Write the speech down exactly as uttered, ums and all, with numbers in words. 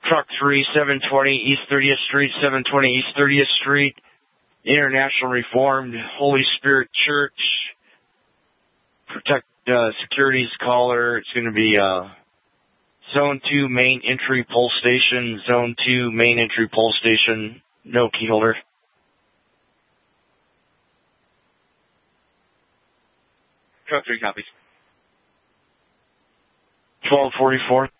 Truck three, seven twenty East thirtieth Street, seven twenty East thirtieth Street, International Reformed Holy Spirit Church. Protect uh, Securities caller. It's going to be uh, Zone two main entry pole station. Zone two main entry pole station. No key holder. Truck three copies. twelve forty-four.